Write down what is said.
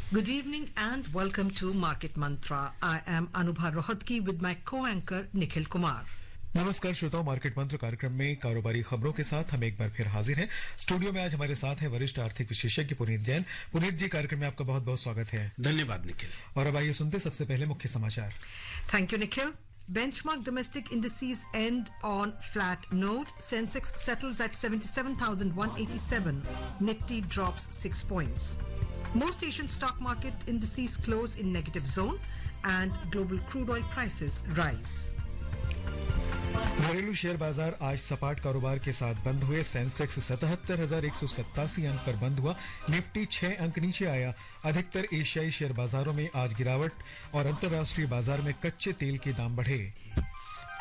Good evening and welcome to Market Mantra. I am Anubha Rohatgi with my co-anchor Nikhil Kumar. नमस्कार श्रोताओं, market मंत्र कार्यक्रम में कारोबारी खबरों के साथ हम एक बार फिर हाजिर हैं। स्टूडियो में आज हमारे साथ है वरिष्ठ आर्थिक विशेषज्ञ पुनीत जैन। पुनीत जी, कार्यक्रम में आपका बहुत बहुत स्वागत है। धन्यवाद निखिल। और अब आइए सुनते सबसे पहले मुख्य समाचार। Thank you, Nikhil. Benchmark domestic indices end on flat note. Sensex settles at 77,187. Nifty drops 6 points. Most Asian stock market indices close in negative zone and global crude oil prices rise. घरेलू share बाजार आज सपाट कारोबार के साथ बंद हुए। Sensex 77,187 अंक पर बंद हुआ। निफ्टी 6 अंक नीचे आया। अधिकतर एशियाई शेयर बाजारों में आज गिरावट और अंतर्राष्ट्रीय बाजार में कच्चे तेल के दाम बढ़े।